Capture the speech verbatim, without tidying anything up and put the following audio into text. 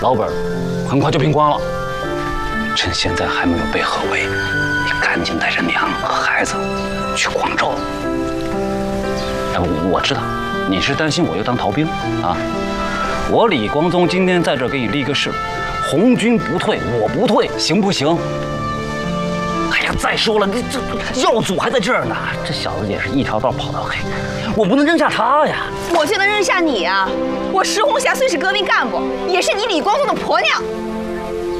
老本很快就平光了。趁现在还没有被合围，你赶紧带着娘和孩子去广州。哎，我知道你是担心我又当逃兵啊。我李光宗今天在这儿给你立个誓，红军不退，我不退，行不行？哎呀，再说了，你这耀祖还在这儿呢，这小子也是一条道跑到黑，我不能扔下他呀。 我就能扔下你啊！我石红霞虽是革命干部，也是你李光宗的婆娘。